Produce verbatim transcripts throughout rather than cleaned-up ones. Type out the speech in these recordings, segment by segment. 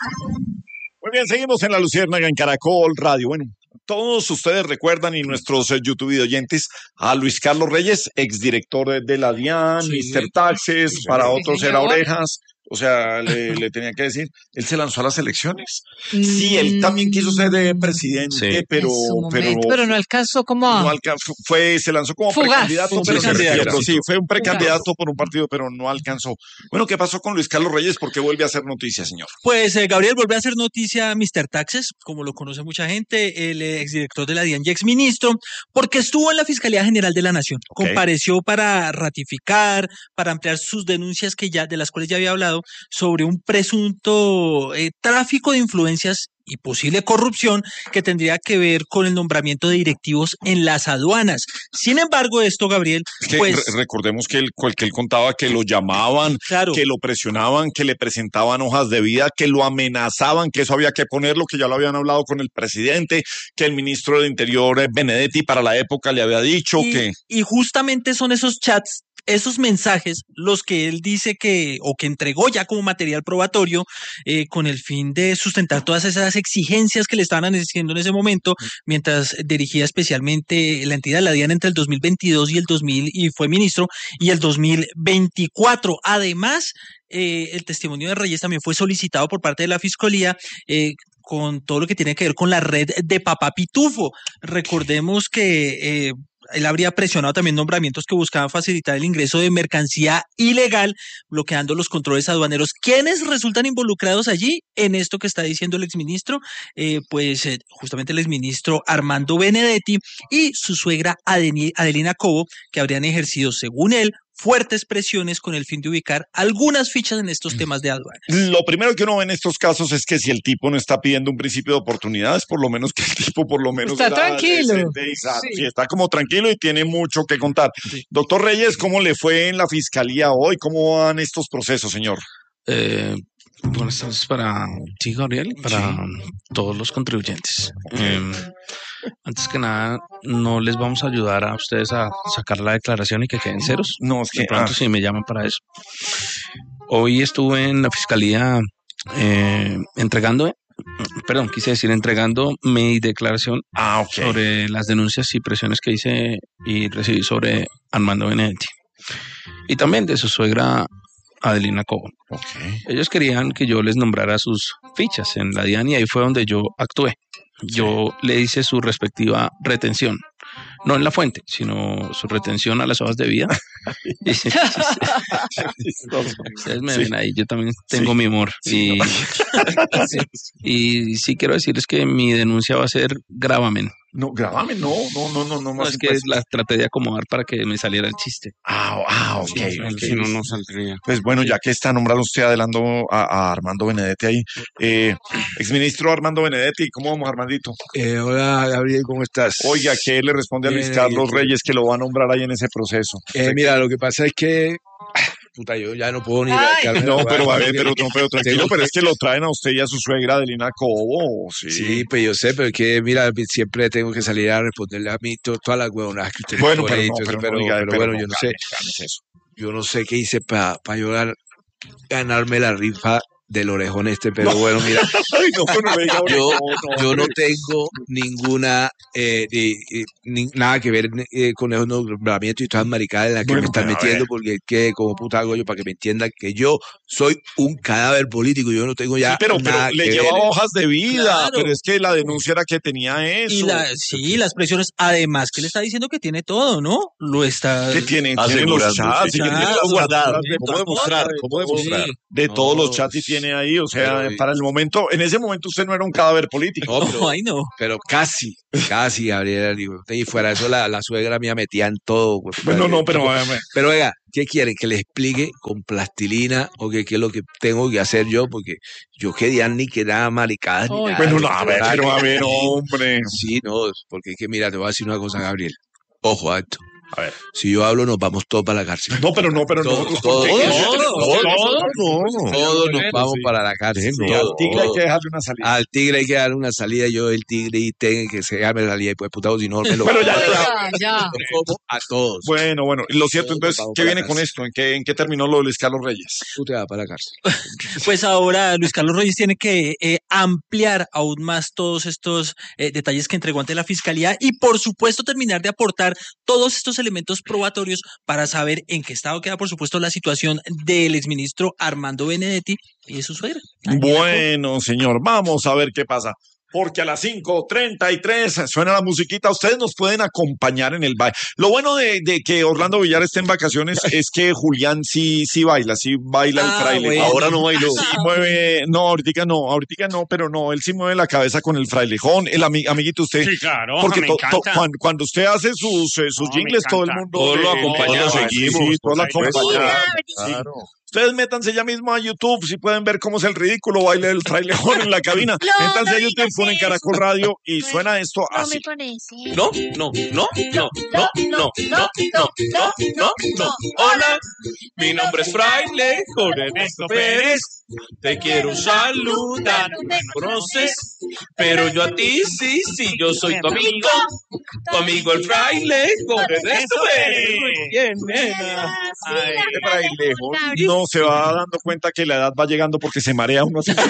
Muy bien, seguimos en La Luciérnaga en Caracol Radio. Bueno, todos ustedes recuerdan y nuestros eh, YouTube oyentes a Luis Carlos Reyes, exdirector de, de la DIAN, Sí, mister Taxes, sí, para sí, otros era señor. Orejas. O sea, le, le tenía que decir, él se lanzó a las elecciones. Mm. Sí, él también quiso ser eh, presidente, Sí. pero, En su pero, momento, pero no alcanzó como a... no alcanzó, fue, se lanzó como Fugaz. precandidato, Fue un pero, precandidato. pero sí, fue un Fugaz. precandidato por un partido, pero no alcanzó. Bueno, ¿qué pasó con Luis Carlos Reyes? ¿Por qué vuelve a hacer noticia, señor? Pues eh, Gabriel vuelve a hacer noticia mister Taxes, como lo conoce mucha gente, el eh, exdirector de la DIAN y exministro, porque estuvo en la Fiscalía General de la Nación. Ok. Compareció para ratificar, para ampliar sus denuncias que ya, de las cuales ya había hablado, sobre un presunto eh, tráfico de influencias y posible corrupción que tendría que ver con el nombramiento de directivos en las aduanas. Sin embargo, esto, Gabriel, Es que pues... re- recordemos que él, cual- que él contaba que lo llamaban, Claro. que lo presionaban, que le presentaban hojas de vida, que lo amenazaban, que eso había que ponerlo, que ya lo habían hablado con el presidente, que el ministro de Interior, eh, Benedetti, para la época le había dicho y, que... y justamente son esos chats, esos mensajes, los que él dice que, o que entregó ya como material probatorio, eh, con el fin de sustentar todas esas exigencias que le estaban haciendo en ese momento, mientras dirigía especialmente la entidad, la DIAN, entre el dos mil veintidós y el dos mil, y fue ministro, y el dos mil veinticuatro. Además, eh, el testimonio de Reyes también fue solicitado por parte de la Fiscalía, eh, con todo lo que tiene que ver con la red de Papá Pitufo. Recordemos que eh, él habría presionado también nombramientos que buscaban facilitar el ingreso de mercancía ilegal, bloqueando los controles aduaneros. ¿Quiénes resultan involucrados allí en esto que está diciendo el exministro? Eh, pues eh, justamente el exministro Armando Benedetti y su suegra Adeni- Adelina Cobo, que habrían ejercido, según él, fuertes presiones con el fin de ubicar algunas fichas en estos temas de aduanas. Lo primero que uno ve en estos casos es que si el tipo no está pidiendo un principio de oportunidades, por lo menos que el tipo por lo menos Está era tranquilo. decente y sano. Sí. Sí, está como tranquilo y tiene mucho que contar. Doctor Reyes, ¿cómo le fue en la fiscalía hoy? ¿Cómo van estos procesos, señor? Eh, buenas tardes para ti, Gabriel, y para todos los contribuyentes. Eh, antes que nada, no les vamos a ayudar a ustedes a sacar la declaración y que queden ceros. No, es que De pronto, ah, si me llaman para eso. Hoy estuve en la fiscalía eh, entregando, perdón, quise decir entregando mi declaración ah, ok. sobre las denuncias y presiones que hice y recibí sobre Armando Benedetti. Y también de su suegra Adelina Cobo. Ok. Ellos querían que yo les nombrara sus fichas en la DIAN y ahí fue donde yo actué. Yo le hice su respectiva retención, no en la fuente, sino su retención a las hojas de vida. Y sí, sí, sí. Ustedes me Sí. ven ahí, yo también tengo Sí. mi humor. Sí, Y, y sí quiero decirles que mi denuncia va a ser gravamen. No, grabame, no, no, no, no, no, No, más es que impuestos. la traté de acomodar para que me saliera el chiste. Ah, ah, ok, Sí, ok. si no, no saldría. Pues bueno, ya que está nombrando usted adelando a, a Armando Benedetti ahí, eh, exministro Armando Benedetti, ¿cómo vamos, Armandito? Eh, hola Gabriel, ¿cómo estás? Oiga, ¿qué le responde a Luis Bien, Carlos bien. Reyes que lo va a nombrar ahí en ese proceso? Eh, mira, lo que pasa es que, puta, yo ya no puedo ni Ay. rascarme No, la pero a barba, ver, pero, no, pero tranquilo, Tengo- pero es que lo traen a usted y a su suegra Adelina Cobo, sí. Sí, pues yo sé, pero es que, mira, siempre tengo que salir a responderle a mí to- todas las huevonadas que usted me Bueno, pone pero y no, todo eso, pero, pero, no diga, pero pero bueno, no, yo no calme, sé, cálmese eso. yo no sé qué hice para pa ganarme la rifa del orejón este, pero bueno, mira, Ay, no, pero no le diga yo, orejón, no, yo no hombre. tengo ninguna, eh, ni- eh, ni- nada que ver eh, con esos nombramientos y todas las maricadas en las que Bueno, me están pero a metiendo, ver. porque es que como puta hago yo para que me entiendan que yo soy un cadáver político, yo no tengo ya Sí, pero, pero nada le que llevaba ver. hojas de vida, Claro. pero es que la denuncia era que tenía eso. Y la, sí, las presiones, además que le está diciendo que tiene todo, ¿no? Lo está... ¿Qué tienen? Tienen los Asegurando, chats, sí. y que tiene Chats, las guardar, capturas de ¿cómo todo, demostrar? de ¿Cómo todo, demostrar? sí, de No, todos los chats y tiene ahí, o sea, pero- para el momento, en ese momento usted no era un cadáver político. No, pero, Ay, no. pero casi, casi, Gabriel. digo, Y fuera de eso, la, la suegra mía metía en todo. pues, Bueno, no, pero, Pero, eh, pero oiga, ¿qué quieren? ¿Que les explique con plastilina o que qué es lo que tengo que hacer yo? Porque yo quería ni que nada maricadas ni Ay, nada. bueno, yo no, a ver, nada pero a que- ver, hombre. Sí, no, porque es que mira, te voy a decir una cosa, Gabriel. Ojo a esto. A ver. Si yo hablo, nos vamos todos para la cárcel. No, pero no, pero Todos, nosotros... todos, ¿por qué? todos, Todos, todos, todos nos vamos sí. para la cárcel. Sí, todos. al tigre hay que dejarle una salida. Al tigre hay que darle una salida. Yo, el tigre, y tengo que se llame la salida. Y pues, putado, si no me lo. Pero ya, ya. Ya, ya. Lo como a todos. Bueno, bueno, lo cierto, Todos entonces, vamos ¿qué para viene la con cárcel. esto? ¿En qué, en qué terminó lo de Luis Carlos Reyes? Tú te vas para la cárcel. Pues ahora Luis Carlos Reyes tiene que eh, ampliar aún más todos estos eh, detalles que entregó ante la fiscalía y por supuesto terminar de aportar todos estos elementos probatorios para saber en qué estado queda por supuesto la situación del exministro Armando Benedetti y de su suegra. Bueno, señor, vamos a ver qué pasa. Porque a las cinco treinta y tres suena la musiquita. Ustedes nos pueden acompañar en el baile. Lo bueno de, de que Orlando Villar esté en vacaciones es que Julián sí, sí baila, sí baila Ah, el fraile. bueno. Ahora no bailó. Sí mueve, no, ahorita no, ahorita no, pero no, él sí mueve la cabeza con el frailejón. El ami- amiguito usted. Sí, claro, Porque me to- to- encanta. cuando, cuando usted hace sus, eh, sus No, me jingles, todo el encanta. mundo. Todos lo eh, acompañamos. todos lo seguimos, sí, todos lo Pues ahí pues. acompañamos. Claro. Ustedes métanse ya mismo a YouTube, si pueden ver cómo es el ridículo baile del frailejón en la cabina. No, Métanse no a YouTube, digas ponen eso. Caracol Radio y No, suena esto No así. me parece. No, no, no, no, no, no, no, no, no, no, no. Hola, mi nombre es Fraile Jorge Ernesto Pérez. Te quiero saludar, no me conoces, pero yo a ti sí, sí, yo soy tu amigo. Tu amigo el Fraile Jorge Ernesto Pérez. Muy bien, nena. Ay, Este frailejón no se va dando cuenta que la edad va llegando porque se marea uno. Sí, sí,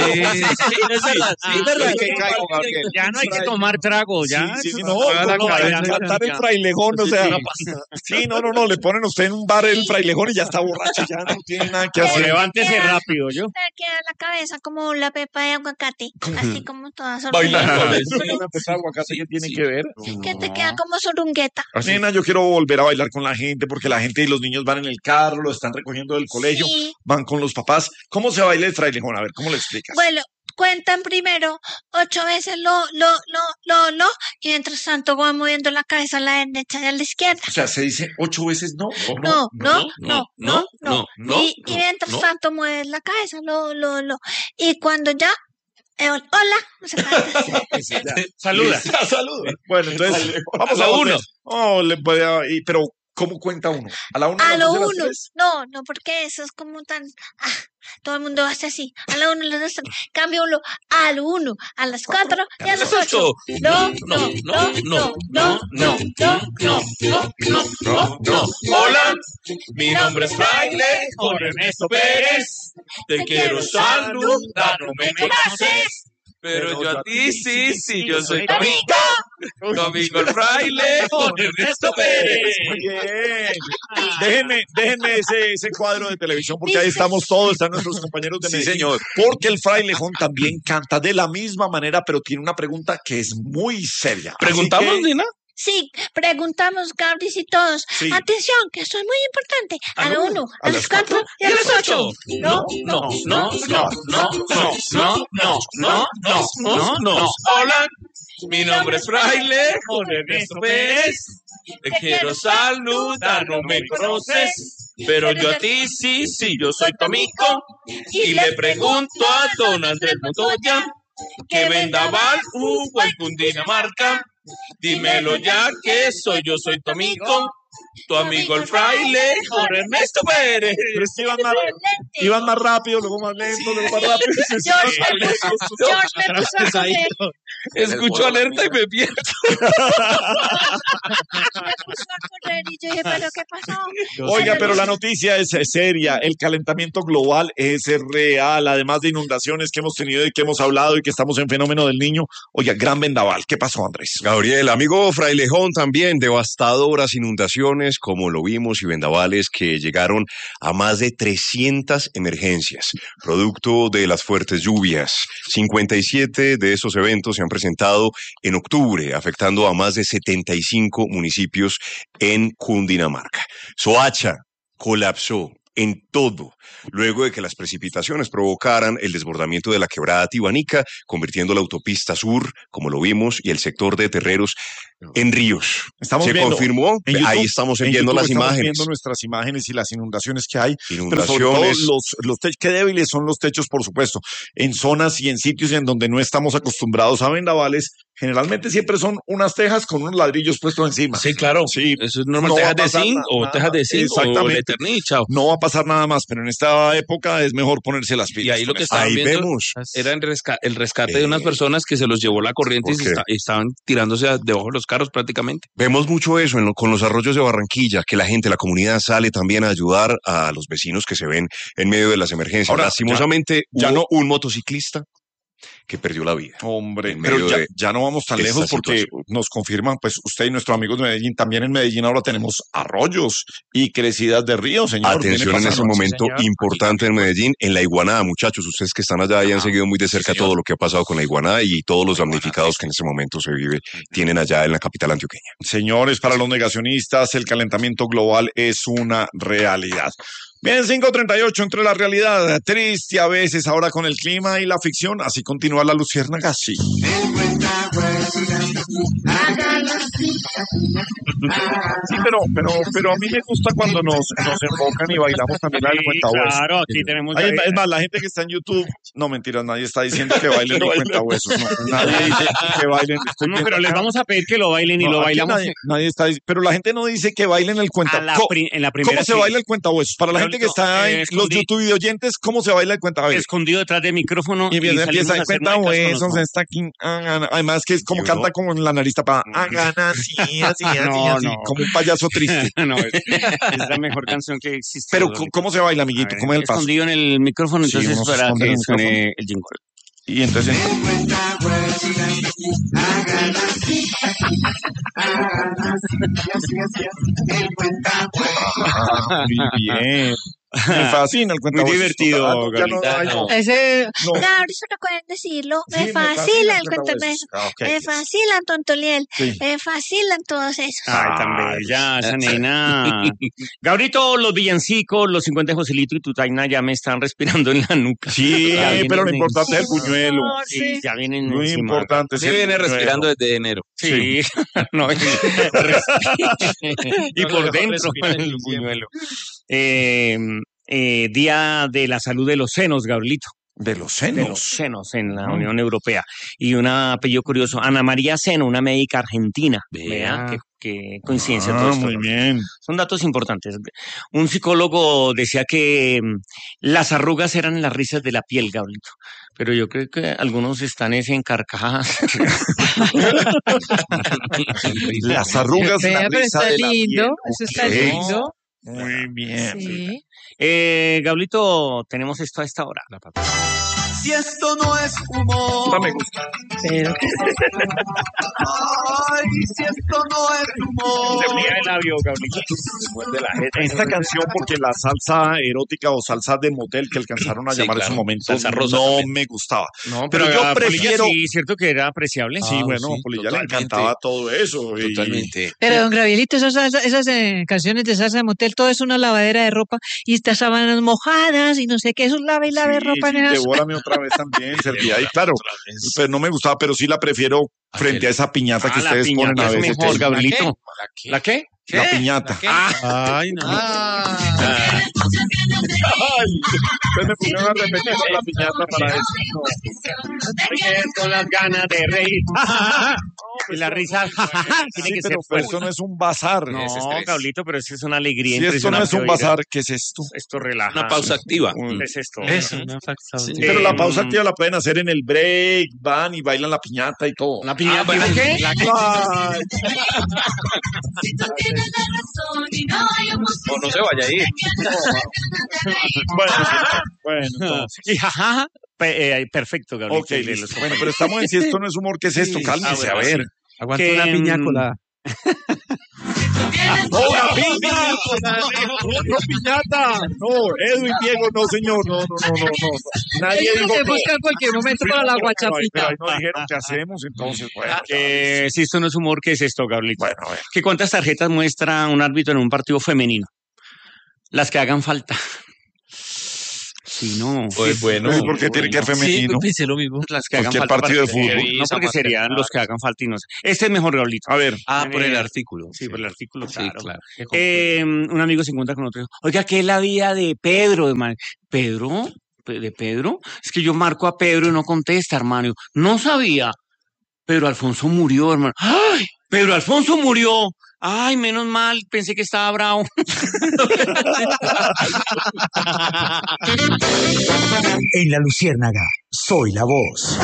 es verdad, sí, es verdad. Es que caigo, Gabriel. Ya no hay que tomar trago, ya. Sí, sí, eso no, se va a la no, cabeza, para cantar el ya. frailejón, o sea, Sí. sí, no, no, no, le ponen a usted en un bar el frailejón y ya está borracho, ya no tiene nada que O hacer. levántese rápido, yo. Te queda la cabeza como la pepa de aguacate, así como toda Bailando. sorprendida. Una pepa de aguacate que tiene que ver. Que te queda como sorungueta. Nena, yo quiero volver a bailar con la gente porque la gente y los niños van en el carro, lo están recogiendo del colegio, Sí. van con los papás. ¿Cómo se baila el frailejón? A ver, ¿cómo lo explicas? Bueno, cuentan primero ocho veces lo, lo, lo, lo, lo, y mientras tanto van moviendo la cabeza a la derecha y a la izquierda. O sea, se dice ocho veces no. No, no, no, no, no. no, Y, y no, mientras no. tanto mueves la cabeza, lo, lo, lo. Y cuando ya, eh, hola, no se puede. Saluda. Saludos. Bueno, entonces, vamos A a la uno. uno. Oh, le puede, y- pero, ¿cómo cuenta uno? ¿A la una? A las lo dos y a las uno. tres? No, no, porque eso es como tan. Ah, todo el mundo hace así. A la uno, a las dos, tres. Cambio uno. A lo uno, a las cuatro y a las ocho. No, no, no, no, no, no, no, no, no, no, no, no. Hola, mi nombre es Fraile Jorge Ernesto Pérez. Te quiero saludar, no me conoces, pero yo a ti sí, sí, yo soy tu amigo. Tu amigo el Fraile Jorge Ernesto Pérez. Muy bien. Déjenme, déjenme ese, ese cuadro de televisión porque ahí estamos todos, están nuestros compañeros de Sí, Medellín. señor. Porque el frailejón también canta de la misma manera, pero tiene una pregunta que es muy seria. Así ¿Preguntamos, que- Nina? Sí, preguntamos, Gabris y todos. Sí. Atención, que esto es muy importante. A A lo lo uno, uno, a las cuatro y a las ocho. No, no, no, no, no, no, no, no, no, no, no, no. Hola, mi nombre es Fraile Jorge Ernesto Pérez. Te quiero saludar, no me conoces, pero yo a ti sí, sí, yo soy tu amigo. Y le pregunto a don Andrés Montoya que vendaval hubo en Cundinamarca. Dímelo ya que soy yo, soy tu amigo. Tu amigo el Fraile Jorge Ernesto Pérez. Pero es que iban más, iban más rápido, luego más lento, luego más rápido. George me puso, George me puso a correr. Escucho alerta y me pierdo. Me puso a correr y yo dije, ¿pero qué pasó? Oiga, pero la noticia es eh, seria. El calentamiento global es eh, real, además de inundaciones que hemos tenido y que hemos hablado y que estamos en fenómeno del niño. Oiga, gran vendaval. ¿Qué pasó, Andrés? Gabriel, amigo Frailejón, también devastadoras inundaciones, como lo vimos, y vendavales que llegaron a más de trescientas emergencias, producto de las fuertes lluvias. cincuenta y siete de esos eventos se han presentado en octubre, afectando a más de setenta y cinco municipios en Cundinamarca. Soacha colapsó en todo luego de que las precipitaciones provocaran el desbordamiento de la quebrada Tibanica, convirtiendo la autopista sur, como lo vimos, y el sector de Terreros en ríos. Estamos Se viendo confirmó, en YouTube, ahí estamos en viendo YouTube las estamos imágenes. viendo nuestras imágenes y las inundaciones que hay. Pero sobre todo Inundaciones. los, los techos, qué débiles son los techos, por supuesto. En zonas y en sitios en donde no estamos acostumbrados a vendavales, generalmente siempre son unas tejas con unos ladrillos puestos encima. Sí, claro. Sí, Eso es normal. no va tejas a de pasar zinc nada, o nada. tejas de zinc o Exactamente. de Eternit, chao. No va a pasar nada más, pero en esta época es mejor ponerse las pilas. Y ahí lo con que eso. estaban Ahí viendo vemos. era el, resca- el rescate Eh, de unas personas que se los llevó la corriente y, ¿por se qué? esta- y estaban tirándose a- debajo de los carros prácticamente. Vemos mucho eso en lo- con los arroyos de Barranquilla, que la gente, la comunidad sale también a ayudar a los vecinos que se ven en medio de las emergencias. Ahora, Lastimosamente, ya- ya hubo no- un motociclista que perdió la vida. Hombre, en pero medio ya, de ya no vamos tan esta lejos porque situación. nos confirman, pues usted y nuestros amigos de Medellín, también en Medellín ahora tenemos arroyos y crecidas de ríos, señor. Atención Viene en ese pasando. momento señor. importante en Medellín, en la Iguanada, muchachos, ustedes que están allá y han seguido muy de cerca señor. todo lo que ha pasado con la Iguanada y todos los damnificados que en ese momento se vive, tienen allá en la capital antioqueña. Señores, para los negacionistas, el calentamiento global es una realidad. Bien, cinco treinta y ocho, entre la realidad triste a veces, ahora con el clima y la ficción, así continúa la luciérnaga, sí. Sí, pero, pero, pero a mí me gusta cuando nos, nos enfocan y bailamos también la del Sí, cuentahuesos. claro, aquí tenemos... Ay, es más, la gente que está en YouTube, no mentiras, nadie está diciendo que bailen el cuentahuesos, no, nadie dice que bailen. Estoy No, viendo pero les acá. vamos a pedir que lo bailen y No, lo aquí bailamos Nadie, nadie está, dic- pero la gente no dice que bailen el cuenta. a la ¿Cómo, pri- en la primera... cómo se sí, baila el cuentahuesos? Para la gente que Raulito, está eh, en los escondí- YouTube videoyentes, ¿cómo se baila el cuentahuesos? escondido detrás del micrófono Y empieza, salimos empieza a en hacer cuenta muecas con los huesos, ojos. está aquí, ah, ah, además que es como Y canta uno- con la nariz tapada, hagan así, así, así, No, así, no. como un payaso triste. No, es, es la mejor canción que existe. Pero, Rodolfo. ¿cómo se baila, A amiguito? ver, ¿Cómo es el paso? escondido en el micrófono, Sí, entonces uno se para esconde en que el suene el jingle. Y entonces... Ah, muy bien. Me fascina el cuentahuesos. divertido, Ah, no, ya no, Gabrielita, ay, no. Ese, No. claro, eso no pueden decirlo. Sí, Me fascila el cuento cuentahuesos. Ah, ok. Me fascilan Tontoliel. Sí. Me fascilan todos esos. Ay, tan bella esa nena. Gabrito, los villancicos, los cincuenta de Joselito y Tutaina ya me están respirando en la nuca. Sí, Ya vienen pero lo en- importante es el buñuelo. Sí, ya vienen Lo encima. importante es Sí el viene buñuelo. respirando desde enero. Sí, no, y, y No lo por dejó dentro respirar en el diciembre. buñuelo. Eh, eh, Día de la Salud de los Senos, Gabrielito. De los De los senos. senos en la Mm. Unión Europea. Y un apellido curioso, Ana María Seno, una médica argentina. Vea. Vea, qué, qué coincidencia Ah, todo esto. muy bien. Son datos importantes. Un psicólogo decía que mm, las arrugas eran las risas de la piel, Gabrielito. Pero yo creo que algunos están es en carcajadas. Las arrugas, Vea, la pero risa está de la lindo, piel. eso está Ok. lindo. Muy bien. Sí. Eh, Gabrielito, tenemos esto a esta hora. Si esto no es humor. Esta me gusta. Pero Ay, si esto no es humor. el labio, Gabrielito. Esta canción, porque la salsa erótica o salsa de motel que alcanzaron a Sí, llamar en claro. su momento, Salsa rosa no también. me gustaba. No, Pero yo a Polilla prefiero- sí, cierto que era apreciable. Sí, Ah, bueno, sí, a Polilla le totalmente. encantaba todo eso. y- Totalmente. Pero, don Gabrielito, esas, esas, esas, eh, canciones de salsa de motel, todo es una lavadera de ropa y estas sábanas mojadas y no sé qué, eso es lava y lava de Sí, ropa sí, en esas. devórame otra vez también, servía. Y claro, pero no me gustaba, pero sí la prefiero frente a esa piñata que Ah, la ustedes ponen piñata a es veces. mejor, Sí. Gabrielito. ¿La qué? La piñata. Ah, Ay, no. ah. Ay, ustedes me pusieron a repetir la piñata para eso. Porque con las ganas de reír. Y la risa tiene Sí, que ser pero, pero fuerte. eso no es un bazar. No, estrés. Gablito, pero eso es una alegría Si esto no es impresionante. un oiga. bazar, ¿qué es esto? Esto relaja. Una pausa activa. Un- ¿Qué es esto? Eso, una facta. Sí. Pero la pausa Mm. activa la pueden hacer en el break, van y bailan la piñata y todo. ¿La piñata? Ah, bueno, ¿Qué? la- Ay, No, no se vaya a ir. bueno, bueno, entonces. Y jajaja. Pe- eh, perfecto, Gabriel. Ok, listo. Bueno, pero estamos en si esto no es humor, ¿qué es esto? Sí. Cálmese, Ah, a bueno, ver. sí. Aguanta Que, una piña mm, colada. ¡No, una piña! ¡No, piñata! No, Edwin, Diego, no, señor, no, no, no, no, no. Nadie Eso dijo se que... busca en cualquier momento para la Pero ahí- guachapita. pero ahí no dijeron qué hacemos, entonces, bueno. ya. Eh, si esto no es humor, ¿qué es esto, Gabrielito? Bueno, a ver. ¿Que cuántas tarjetas muestra un árbitro en un partido femenino? Las que hagan falta. Sí, no. Pues bueno, ¿por qué tiene que ser femenino? Sí, pensé lo mismo. Las que hagan Cualquier falta partido para de que- fútbol. No, porque serían los que hagan falta y no sé. Este es mejor, Raulito. A ver. Ah, por el Eh, artículo. Sí, por el artículo, Sí, claro. claro. Eh, un amigo se encuentra con otro. Oiga, ¿qué es la vida de Pedro, hermano? ¿Pedro? Pe- ¿De Pedro? Es que yo marco a Pedro y no contesta, hermano. No sabía. Pedro Alfonso murió, hermano. ¡Ay! Pedro Alfonso murió. Ay, menos mal, pensé que estaba bravo. En La Luciérnaga, soy la voz.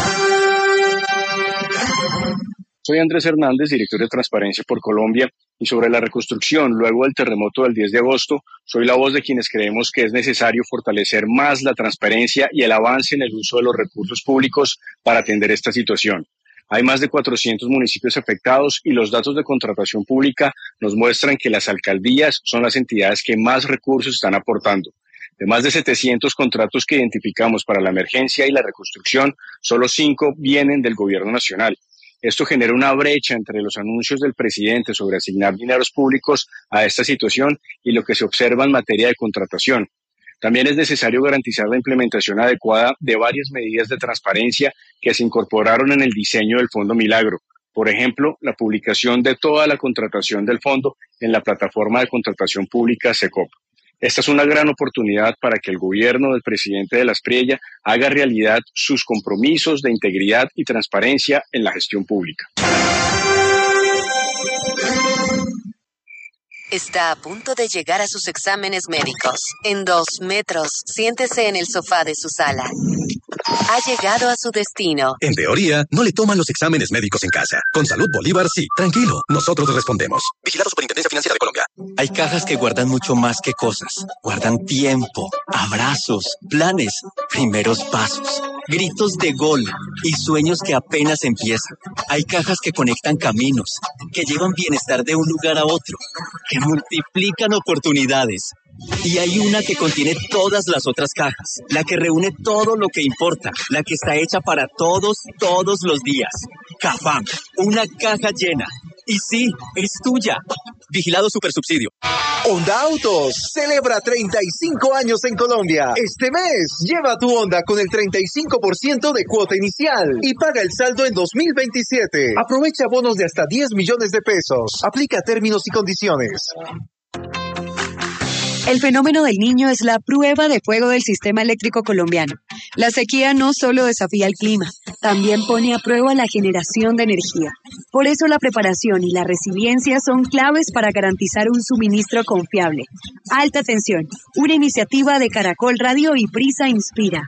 Soy Andrés Hernández, director de Transparencia por Colombia, y sobre la reconstrucción luego del terremoto del diez de agosto, soy la voz de quienes creemos que es necesario fortalecer más la transparencia y el avance en el uso de los recursos públicos para atender esta situación. Hay más de cuatrocientos municipios afectados y los datos de contratación pública nos muestran que las alcaldías son las entidades que más recursos están aportando. De más de setecientos contratos que identificamos para la emergencia y la reconstrucción, solo cinco vienen del gobierno nacional. Esto genera una brecha entre los anuncios del presidente sobre asignar dineros públicos a esta situación y lo que se observa en materia de contratación. También es necesario garantizar la implementación adecuada de varias medidas de transparencia que se incorporaron en el diseño del Fondo Milagro. Por ejemplo, la publicación de toda la contratación del fondo en la plataforma de contratación pública SECOP. Esta es una gran oportunidad para que el gobierno del presidente de la Aspriella haga realidad sus compromisos de integridad y transparencia en la gestión pública. Está a punto de llegar a sus exámenes médicos. En dos metros, siéntese en el sofá de su sala. Ha llegado a su destino. En teoría, no le toman los exámenes médicos en casa. Con Salud Bolívar, sí. Tranquilo, nosotros respondemos. Vigilado Superintendencia Financiera de Colombia. Hay cajas que guardan mucho más que cosas. Guardan tiempo, abrazos, planes, primeros pasos, gritos de gol y sueños que apenas empiezan. Hay cajas que conectan caminos, que llevan bienestar de un lugar a otro, que multiplican oportunidades. Y hay una que contiene todas las otras cajas, la que reúne todo lo que importa, la que está hecha para todos, todos los días. Cafam, una caja llena. Y sí, es tuya. Vigilado Supersubsidio. Honda Autos celebra treinta y cinco años en Colombia. Este mes, lleva tu Honda con el treinta y cinco por ciento de cuota inicial y paga el saldo en dos mil veintisiete. Aprovecha bonos de hasta diez millones de pesos. Aplica términos y condiciones. El fenómeno del Niño es la prueba de fuego del sistema eléctrico colombiano. La sequía no solo desafía el clima, también pone a prueba la generación de energía. Por eso la preparación y la resiliencia son claves para garantizar un suministro confiable. Alta tensión, una iniciativa de Caracol Radio y Prisa Inspira.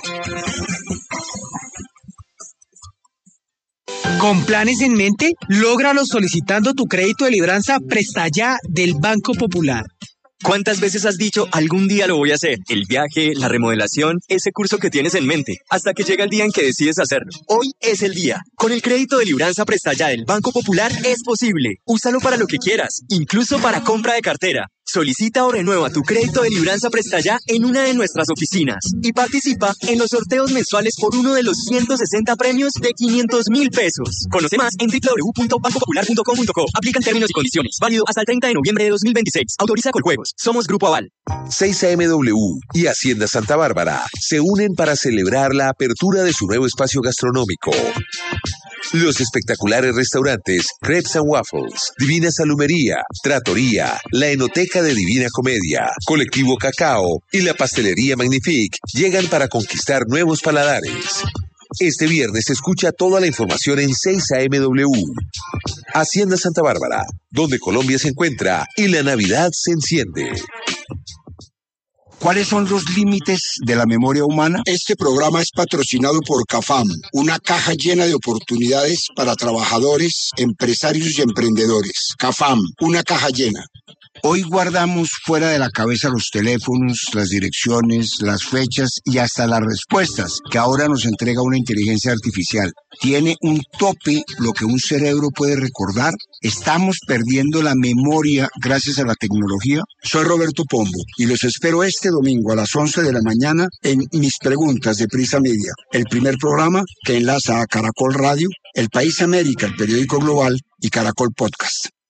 Con planes en mente, lógralo solicitando tu crédito de libranza Presta Ya del Banco Popular. ¿Cuántas veces has dicho, algún día lo voy a hacer? El viaje, la remodelación, ese curso que tienes en mente, hasta que llega el día en que decides hacerlo. Hoy es el día. Con el crédito de libranza Presta Ya del Banco Popular es posible. Úsalo para lo que quieras, incluso para compra de cartera. Solicita o renueva tu crédito de libranza Presta Ya en una de nuestras oficinas y participa en los sorteos mensuales por uno de los ciento sesenta premios de quinientos mil pesos. Conoce más en doble u doble u doble u punto banco popular punto com punto co. Aplican términos y condiciones. Válido hasta el treinta de noviembre de dos mil veintiséis. Autoriza Coljuegos. Somos Grupo Aval. seis A M W y Hacienda Santa Bárbara se unen para celebrar la apertura de su nuevo espacio gastronómico. Los espectaculares restaurantes Crepes and Waffles, Divina Salumería, Trattoria, la Enoteca de Divina Comedia, Colectivo Cacao y la Pastelería Magnifique llegan para conquistar nuevos paladares. Este viernes escucha toda la información en seis A M W. Hacienda Santa Bárbara, donde Colombia se encuentra y la Navidad se enciende. ¿Cuáles son los límites de la memoria humana? Este programa es patrocinado por CAFAM, una caja llena de oportunidades para trabajadores, empresarios y emprendedores. CAFAM, una caja llena. Hoy guardamos fuera de la cabeza los teléfonos, las direcciones, las fechas y hasta las respuestas que ahora nos entrega una inteligencia artificial. ¿Tiene un tope lo que un cerebro puede recordar? ¿Estamos perdiendo la memoria gracias a la tecnología? Soy Roberto Pombo y los espero este domingo a las once de la mañana en Mis Preguntas de Prisa Media, el primer programa que enlaza a Caracol Radio, El País América, el periódico global, y Caracol Podcast.